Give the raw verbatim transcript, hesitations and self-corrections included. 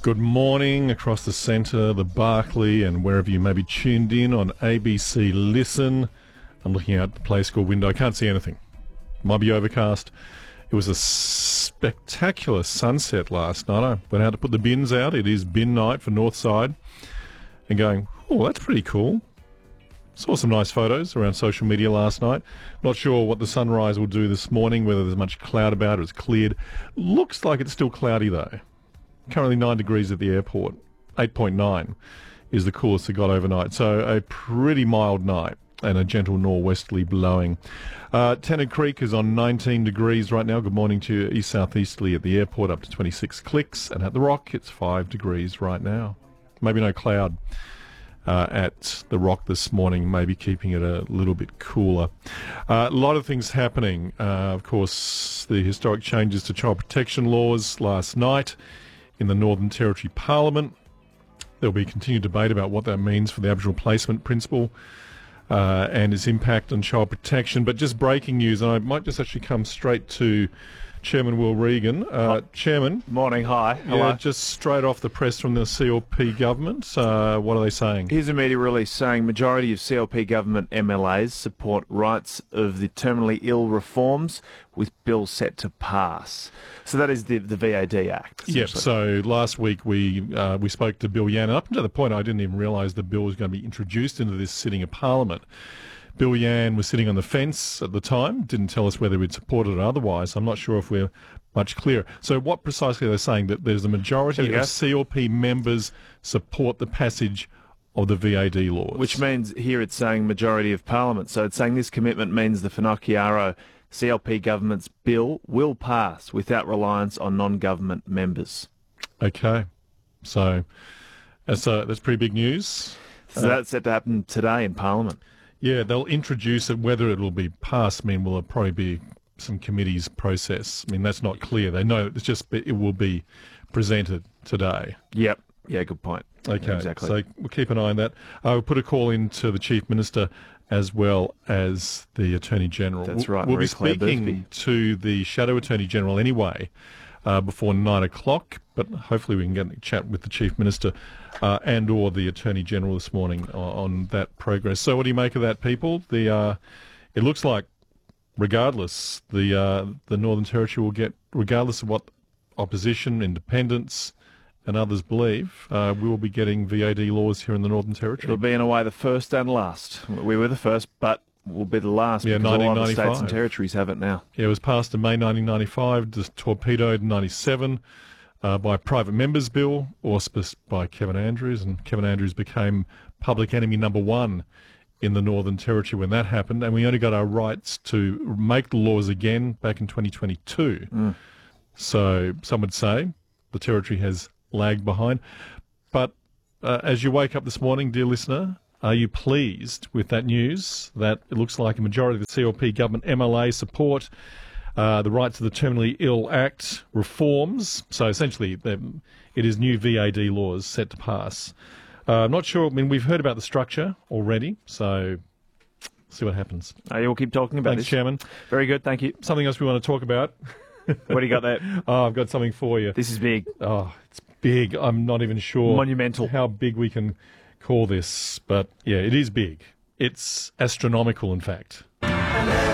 Good morning across the centre, the Barclay, and wherever you may be tuned in on A B C Listen. I'm looking out the Play School window. I can't see anything. Might be overcast. It was a spectacular sunset last night. I went out to put the bins out. It is bin night for Northside. And going, oh, that's pretty cool. Saw some nice photos around social media last night. Not sure what the sunrise will do this morning, whether there's much cloud about it. It's cleared. Looks like it's still cloudy, though. Currently nine degrees at the airport. eight point nine is the coolest it got overnight. So a pretty mild night and a gentle nor'westerly blowing. Uh, Tennant Creek is on nineteen degrees right now. Good morning to you. East-southeasterly at the airport, up to twenty-six clicks. And at the Rock, it's five degrees right now. Maybe no cloud uh, at the Rock this morning, maybe keeping it a little bit cooler. Uh, a lot of things happening. Uh, of course, the historic changes to child protection laws last night in the Northern Territory Parliament. There'll be continued debate about what that means for the Aboriginal placement principle uh, and its impact on child protection. But just breaking news, and I might just actually come straight to Chairman Will Regan. Uh, Chairman. Morning, hi. Hello. Yeah, just straight off the press from the C L P government, uh, what are they saying? Here's a media release saying majority of C L P government M L As support rights of the terminally ill reforms with bill set to pass. So that is the the V A D Act. Yep. So last week we uh, we spoke to Bill Yan. Up to the point I didn't even realise the bill was going to be introduced into this sitting of Parliament. Bill Yan was sitting on the fence at the time, didn't tell us whether we'd support it or otherwise. I'm not sure if we're much clearer. So what precisely are they saying? That there's a majority of C L P members support the passage of the V A D laws? Which means here it's saying majority of Parliament. So it's saying this commitment means the Whanakaiaro C L P government's bill will pass without reliance on non-government members. Okay. So that's, uh, that's pretty big news. So uh, that's set to happen today in Parliament. Yeah, they'll introduce it. Whether it will be passed, I mean, will it probably be some committee's process? I mean, that's not clear. They know it's just it will be presented today. Yep. Yeah, good point. Okay, exactly. So we'll keep an eye on that. Uh, we'll put a call in to the Chief Minister as well as the Attorney General. That's right. We'll be Marie-Claire speaking Boothby. to the Shadow Attorney General anyway uh, before nine o'clock, but hopefully we can get a chat with the Chief Minister uh, and or the Attorney General this morning on, on that progress. So what do you make of that, people? The uh, it looks like, regardless, the uh, the Northern Territory will get, regardless of what opposition, independents and others believe, uh, we will be getting V A D laws here in the Northern Territory. It'll be, in a way, the first and last. We were the first, but we'll be the last, yeah, because a lot of the states and territories have it now. Yeah, it was passed in May nineteen ninety-five, just torpedoed in ninety-seven uh, by a private member's bill, auspiced by Kevin Andrews, and Kevin Andrews became public enemy number one in the Northern Territory when that happened, and we only got our rights to make the laws again back in twenty twenty-two. Mm. So some would say the Territory has lagged behind. But uh, as you wake up this morning, dear listener, are you pleased with that news that it looks like a majority of the C L P government M L A support uh, the Rights of the Terminally Ill Act reforms? So essentially it is new V A D laws set to pass. Uh, I'm not sure. I mean, we've heard about the structure already, so see what happens. Uh, yeah, we'll keep talking about Thanks, this. Chairman. Very good, thank you. Something else we want to talk about. What do you got there? Oh, I've got something for you. This is big. Oh, it's big. I'm not even sure Monumental. how big we can call this, but yeah, it is big. It's astronomical, in fact.